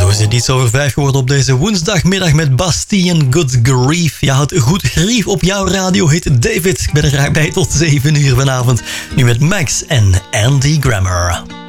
Zo is het iets over 5 geworden op deze woensdagmiddag met Bastille en Good Grief. Ja, het Goed Grief op jouw radio heet David. Ik ben er graag bij tot 7 uur vanavond. Nu met Max en Andy Grammer.